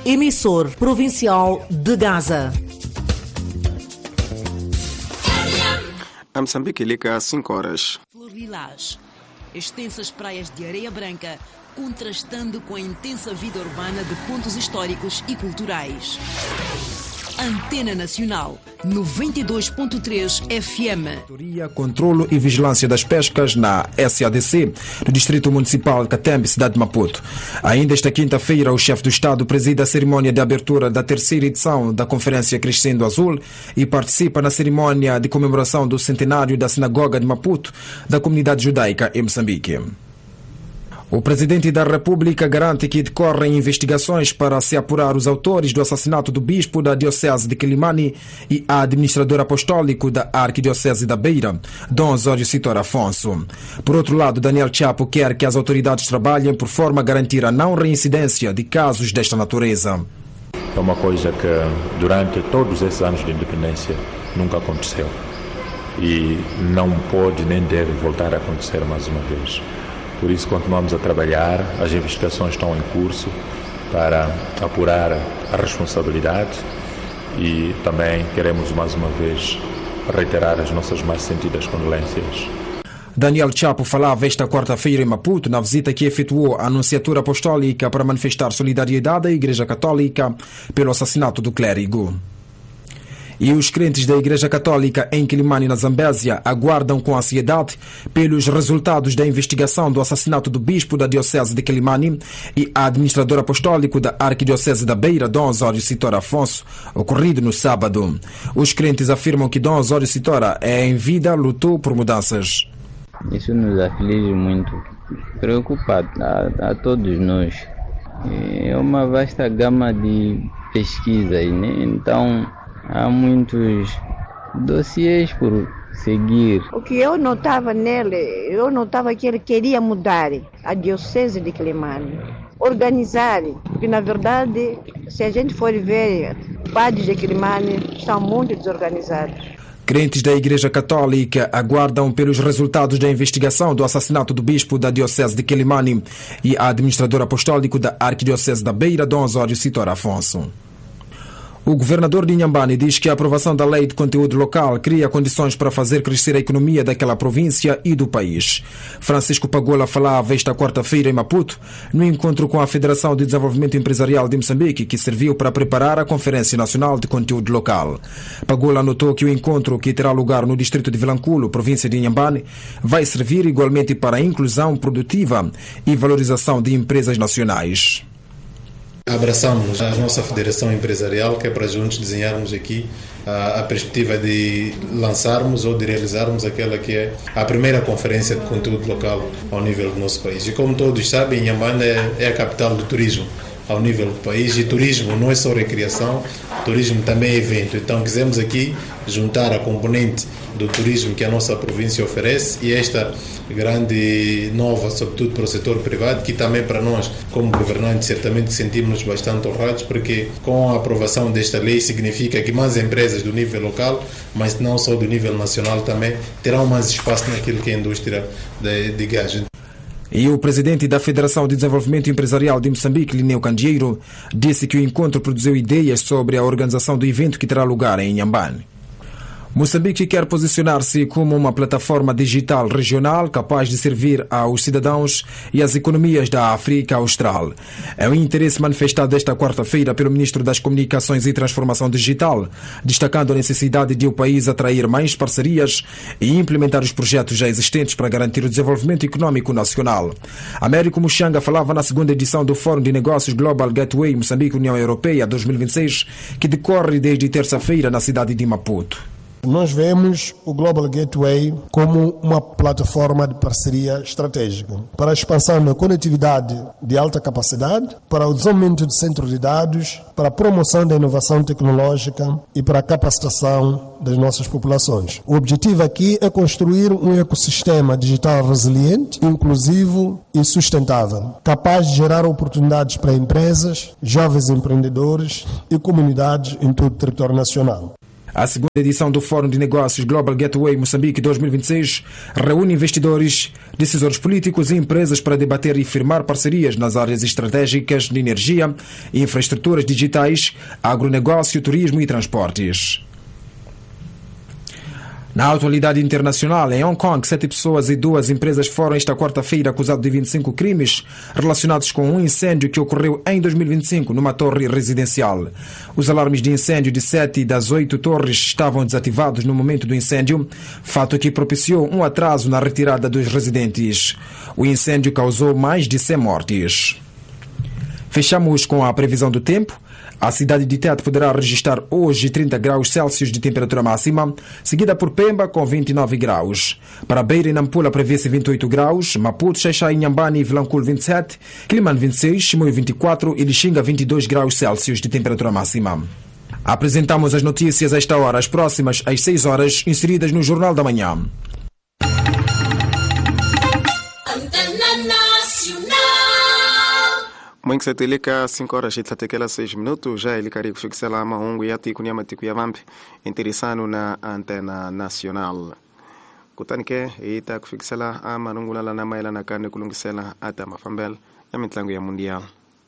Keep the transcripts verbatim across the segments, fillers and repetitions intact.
emissor provincial de Gaza. A Moçambique liga às cinco horas. Flor Lilás, extensas praias de areia branca, contrastando com a intensa vida urbana de pontos históricos e culturais. Antena Nacional, noventa e dois ponto três F M. Controlo e Vigilância das Pescas na S A D C, do Distrito Municipal de Catembe, cidade de Maputo. Ainda esta quinta-feira, o chefe do Estado preside a cerimónia de abertura da terceira edição da Conferência Crescendo Azul e participa na cerimónia de comemoração do centenário da Sinagoga de Maputo, da comunidade judaica em Moçambique. O Presidente da República garante que decorrem investigações para se apurar os autores do assassinato do bispo da Diocese de Quilimane e administrador apostólico da Arquidiocese da Beira, Dom Osório Sitor Afonso. Por outro lado, Daniel Chapo quer que as autoridades trabalhem por forma a garantir a não reincidência de casos desta natureza. É uma coisa que durante todos esses anos de independência nunca aconteceu e não pode nem deve voltar a acontecer mais uma vez. Por isso continuamos a trabalhar, as investigações estão em curso para apurar a responsabilidade e também queremos mais uma vez reiterar as nossas mais sentidas condolências. Daniel Chapo falava esta quarta-feira em Maputo na visita que efetuou à Anunciatura Apostólica para manifestar solidariedade à Igreja Católica pelo assassinato do clérigo. E os crentes da Igreja Católica em Quilimane, na Zambésia, aguardam com ansiedade pelos resultados da investigação do assassinato do bispo da Diocese de Quilimane e administrador apostólico da Arquidiocese da Beira, Dom Osório Sitor Afonso, ocorrido no sábado. Os crentes afirmam que Dom Osório Sitora é em vida, lutou por mudanças. Isso nos aflige muito, preocupado a, a todos nós. É uma vasta gama de pesquisas, né? Então há muitos dossiês por seguir. O que eu notava nele, eu notava que ele queria mudar a Diocese de Quilimane, organizar, porque na verdade, se a gente for ver, padres de Quilimane estão muito desorganizados. Crentes da Igreja Católica aguardam pelos resultados da investigação do assassinato do bispo da Diocese de Quilimane e administrador apostólico da Arquidiocese da Beira, Dom Osório Sitor Afonso. O governador de Inhambane diz que a aprovação da lei de conteúdo local cria condições para fazer crescer a economia daquela província e do país. Francisco Pagola falava esta quarta-feira em Maputo, no encontro com a Federação de Desenvolvimento Empresarial de Moçambique, que serviu para preparar a Conferência Nacional de Conteúdo Local. Pagola notou que o encontro, que terá lugar no distrito de Vilanculo, província de Inhambane, vai servir igualmente para a inclusão produtiva e valorização de empresas nacionais. Abraçamos a nossa federação empresarial, que é para juntos desenharmos aqui a, a perspectiva de lançarmos ou de realizarmos aquela que é a primeira conferência de conteúdo local ao nível do nosso país. E como todos sabem, Inhambane é, é a capital do turismo ao nível do país, e turismo não é só recreação, turismo também é evento. Então quisemos aqui juntar a componente do turismo que a nossa província oferece e esta grande nova, sobretudo para o setor privado, que também para nós, como governantes, certamente sentimos bastante honrados, porque com a aprovação desta lei significa que mais empresas do nível local, mas não só do nível nacional também, terão mais espaço naquilo que é a indústria de, de gás. E o presidente da Federação de Desenvolvimento Empresarial de Moçambique, Lineu Candeeiro, disse que o encontro produziu ideias sobre a organização do evento que terá lugar em Inhambane. Moçambique quer posicionar-se como uma plataforma digital regional capaz de servir aos cidadãos e às economias da África Austral. É o interesse manifestado esta quarta-feira pelo Ministro das Comunicações e Transformação Digital, destacando a necessidade de o país atrair mais parcerias e implementar os projetos já existentes para garantir o desenvolvimento econômico nacional. Américo Muxanga falava na segunda edição do Fórum de Negócios Global Gateway Moçambique-União Europeia dois mil e vinte e seis, que decorre desde terça-feira na cidade de Maputo. Nós vemos o Global Gateway como uma plataforma de parceria estratégica para a expansão da conectividade de alta capacidade, para o desenvolvimento de centros de dados, para a promoção da inovação tecnológica e para a capacitação das nossas populações. O objetivo aqui é construir um ecossistema digital resiliente, inclusivo e sustentável, capaz de gerar oportunidades para empresas, jovens empreendedores e comunidades em todo o território nacional. A segunda edição do Fórum de Negócios Global Gateway Moçambique dois mil e vinte e seis reúne investidores, decisores políticos e empresas para debater e firmar parcerias nas áreas estratégicas de energia, infraestruturas digitais, agronegócio, turismo e transportes. Na atualidade internacional, em Hong Kong, sete pessoas e duas empresas foram esta quarta-feira acusadas de vinte e cinco crimes relacionados com um incêndio que ocorreu em dois mil e vinte e cinco numa torre residencial. Os alarmes de incêndio de sete das oito torres estavam desativados no momento do incêndio, fato que propiciou um atraso na retirada dos residentes. O incêndio causou mais de cem mortes. Fechamos com a previsão do tempo. A cidade de Tete poderá registrar hoje trinta graus Celsius de temperatura máxima, seguida por Pemba com vinte e nove graus. Para Beira e Nampula prevê-se vinte e oito graus, Maputo, Xaixai, Inhambane e Vilanculo vinte e sete, Quilimane vinte e seis, Chimoio vinte e quatro e Lixinga vinte e dois graus Celsius de temperatura máxima. Apresentamos as notícias a esta hora, as próximas às seis horas, inseridas no Jornal da Manhã. Mwingi seteleka cinco horas e tlatekela seis minutos já ele karibu fikisela mahungu yati kunyama tiku ya vampi interesano na Antena Nacional. Kutanike ita kufikisela ama nungulala na maila na kane kulungisela ata mafambel ya mitlango ya mundial.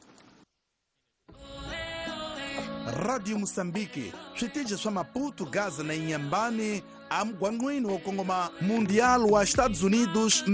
Radio Moçambique, xitije swa Maputo, Gaza na Inhambane, am Guanguino, Congoma Mundial wa Estados Unidos.